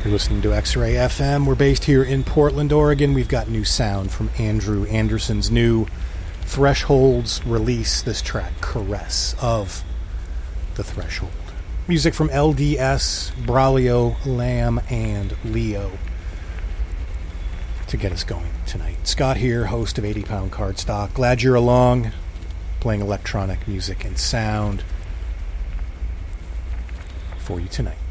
You're listening to X-Ray FM. We're based here in Portland, Oregon. We've got new sound from Andrew Anderson's new Thresholds release. This track, Caress of the Threshold. Music from LDS, Braulio, Lamb, and Leo to get us going tonight. Scott here, host of 80 Pound Cardstock. Glad you're along, playing electronic music and sound for you tonight.